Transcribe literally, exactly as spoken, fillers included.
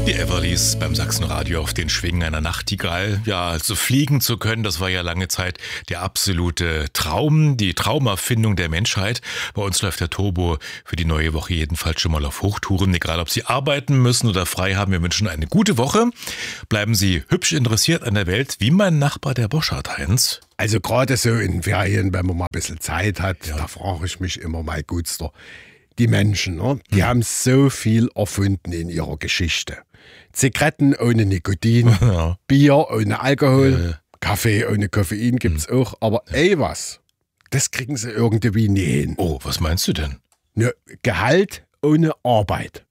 Die Everlys beim Sachsenradio auf den Schwingen einer Nachtigall. Ja, also fliegen zu können, das war ja lange Zeit der absolute Traum, die Traumerfindung der Menschheit. Bei uns läuft der Turbo für die neue Woche jedenfalls schon mal auf Hochtouren. Egal, ob Sie arbeiten müssen oder frei haben, wir wünschen eine gute Woche. Bleiben Sie hübsch interessiert an der Welt, wie mein Nachbar der Boschart, Heinz. Also gerade so in Ferien, wenn man mal ein bisschen Zeit hat, Ja. da frage ich mich immer mal Gutster. Die Menschen, ne? die hm. haben so viel erfunden in ihrer Geschichte. Zigaretten ohne Nikotin, Ja. Bier ohne Alkohol, Ja. Kaffee ohne Koffein gibt's hm. auch. Aber ey was, das kriegen sie irgendwie nie hin. Oh, was meinst du denn? Ne, Gehalt ohne Arbeit.